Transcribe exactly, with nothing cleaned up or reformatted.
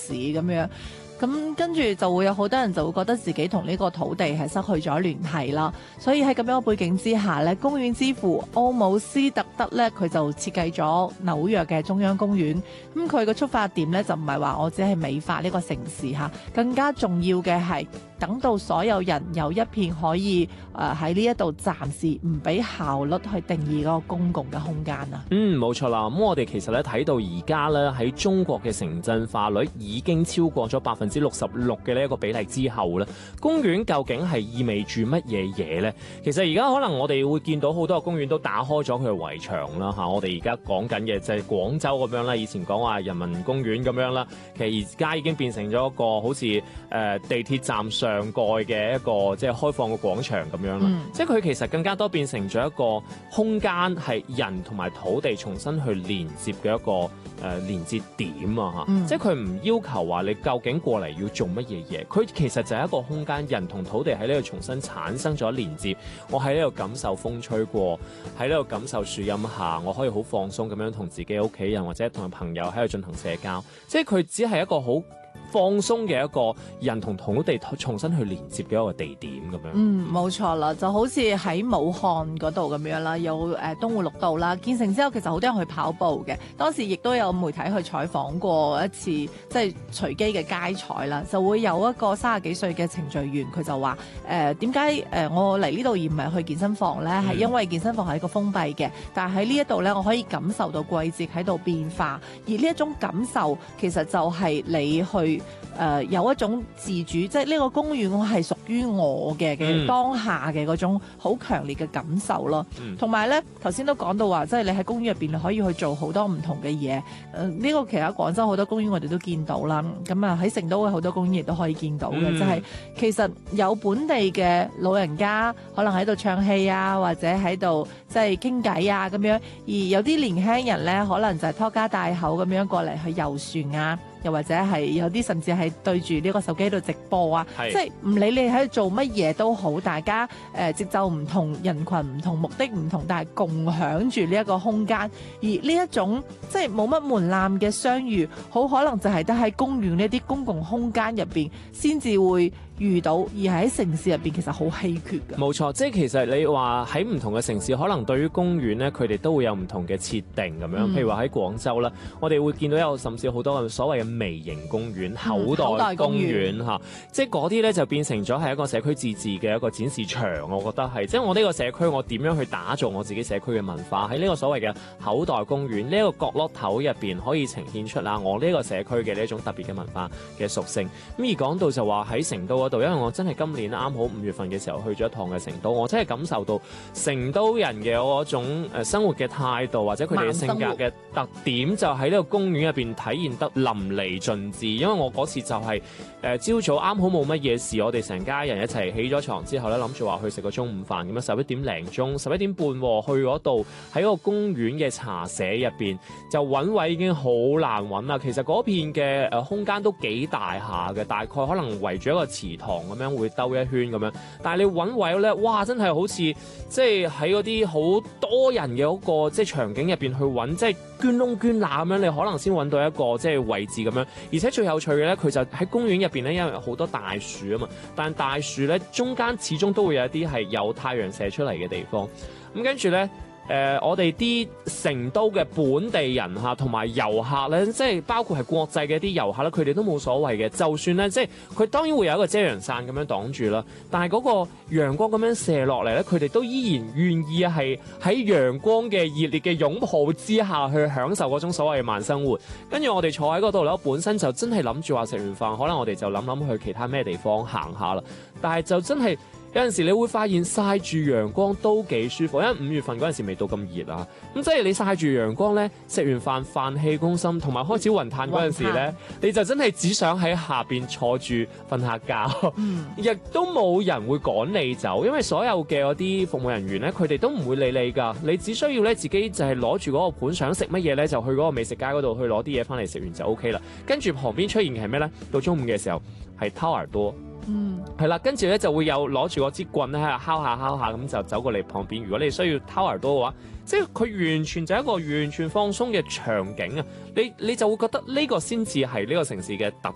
市咁樣。咁跟住就會有好多人就會覺得自己同呢個土地係失去咗聯繫啦，所以喺咁樣嘅背景之下呢，公園之父奧姆斯特德呢，佢就設計咗紐約嘅中央公園。咁佢嘅出發點呢，就唔係話我只係美化呢個城市嚇，更加重要嘅係等到所有人有一片可以誒喺呢一度暫時唔俾效率去定義嗰個公共嘅空間啊。 嗯，冇錯啦。咁我哋其實咧睇到而家咧喺中國嘅城鎮化率已經超過咗百分之六十六嘅呢一個比例之後咧，公園究竟係意味住乜嘢嘢呢？其實而家可能我哋會見到好多個公園都打開咗佢嘅圍牆啦嚇。我哋而家講緊嘅就係廣州咁樣啦，以前講話人民公園咁樣啦，其實而家已經變成咗一個好似誒、呃、地鐵站上蓋嘅一個即係開放嘅廣場咁樣啦。嗯、即係佢其實更加多變成咗一個空間係人同埋土地重新去連接嘅一個誒、呃、連接點啊嚇。嗯、即係佢唔要求話你究竟過嚟要做乜嘢嘢，佢其實就係一個空間，人同土地喺呢度重新產生咗連接。我喺呢度感受風吹過，喺呢度感受樹蔭下，我可以好放鬆咁樣同自己屋企人或者同朋友喺度進行社交。即係佢只係一個好放鬆嘅一個人同土地重新去連接嘅一個地點咁樣。 嗯，冇錯啦，就好似喺武漢嗰度咁樣啦，有誒東湖綠道啦，建成之後其實好多人去跑步嘅，當時亦都有媒體去採訪過一次，即係隨機嘅街採啦，就會有一個三十幾歲嘅程序員，佢就話誒點解誒我嚟呢度而唔係去健身房咧？係、嗯、因為健身房係一個封閉嘅，但係喺呢一度咧，我可以感受到季節喺度變化，而呢一種感受其實就係你去。誒、呃、有一種自主，即係呢個公園係屬於我嘅嘅、嗯、當下嘅嗰種好強烈嘅感受咯。同埋咧，頭先都講到話，即係你喺公園入邊你可以去做好多唔同嘅嘢。誒、呃、呢、這個其實廣州好多公園我哋都見到啦。咁啊喺成都嘅好多公園亦都可以見到嘅，嗯、就係其實有本地嘅老人家可能喺度唱戲啊，或者喺度即係傾偈啊咁樣，而有啲年輕人咧可能就係拖家帶口咁樣過嚟去遊船啊。又或者係有啲甚至係對住呢個手機喺度直播啊，是即係唔理你喺度做乜嘢都好，大家誒、呃、節奏唔同，人群唔同，目的唔同，但係共享住呢一個空間。而呢一種即係冇乜門檻嘅相遇，好可能就係得喺公園呢啲公共空間入邊先至會遇到，而喺城市入邊其實好稀缺嘅。冇錯，即係其實你話喺唔同嘅城市，可能對於公園咧，佢哋都會有唔同嘅設定咁樣。嗯、譬如話喺廣州啦，我哋會見到有甚至好多所謂嘅微型公園、口袋公園嚇，即係嗰啲咧就變成咗係一個社區自治嘅一個展示場。我覺得係，即係我呢個社區，我點樣去打造我自己社區嘅文化喺呢個所謂嘅口袋公園呢一個角落頭入邊，可以呈現出啦我呢個社區嘅呢一種特別嘅文化嘅屬性。咁而講到就話喺成都度，因為我真係今年啱好五月份嘅時候去咗一趟嘅成都，我真係感受到成都人嘅嗰種誒生活嘅態度或者佢哋嘅性格嘅特點，就喺呢個公園入邊體現得淋漓盡致。因為我嗰次就係誒朝早啱好冇乜嘢事，我哋成家人一齊起咗床之後咧，諗住話去食個中午飯咁樣，十一點零鐘、十一點半去嗰度喺個公園嘅茶社入邊就揾位已經好難揾啦。其實嗰片嘅誒空間都幾大下嘅，大概可能圍住一個祠堂咁樣會兜一圈咁樣，但係你揾位咧，哇！真係好似即係喺嗰啲好多人嘅嗰個即係場景入邊去揾，即係捐窿捐罅咁樣，你可能先揾到一個即係位置咁樣。而且最有趣嘅咧，佢就喺公園入邊咧，因為好多大樹啊嘛，但大樹咧中間始終都會有一啲係有太陽射出嚟嘅地方。咁跟住咧。誒、呃，我哋啲成都嘅本地人嚇，同埋遊客咧，即係包括係國際嘅啲遊客咧，佢哋都冇所謂嘅。就算咧，即係佢當然會有一個遮陽傘咁樣擋住啦，但係嗰個陽光咁樣射落嚟咧，佢哋都依然願意係喺陽光嘅熱烈嘅擁抱之下去享受嗰種所謂嘅慢生活。跟住我哋坐喺嗰度咧，本身就真係諗住話食完飯，可能我哋就諗諗去其他咩地方行下啦。但係就真係。有陣時你會發現曬住陽光都幾舒服，因為五月份嗰陣時未到咁熱啊，咁即係你曬住陽光咧，食完飯飯氣攻心，同埋開始雲嘆嗰陣時咧，你就真係只想喺下邊坐住瞓下覺，亦、嗯、都冇人會趕你走，因為所有嘅嗰啲服務人員咧，佢哋都唔會理你㗎，你只需要咧自己就係攞住嗰個盤，想食乜嘢咧就去嗰個美食街嗰度去攞啲嘢翻嚟食完就 O K 啦。跟住旁邊出現嘅係咩咧？到中午嘅時候係掏耳朵。嗯，係啦，跟住咧就會有攞住嗰支棍咧喺度敲下敲下咁就走過嚟旁邊。如果你需要掏耳朵嘅話，即係佢完全就係一個完全放鬆嘅場景啊！你你就會覺得呢個先至係呢個城市嘅特